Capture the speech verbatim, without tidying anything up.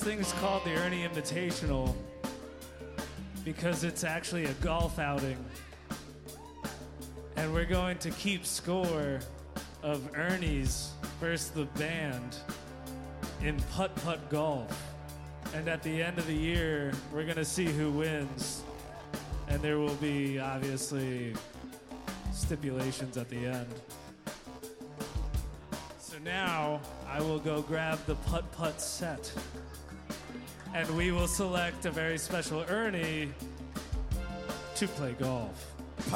this thing is called the Ernie Invitational because it's actually a golf outing. And we're going to keep score of Ernie's versus the band in putt-putt golf. And at the end of the year, we're going to see who wins. And there will be, obviously, stipulations at the end. So now, I will go grab the putt-putt set. And we will select a very special Ernie to play golf.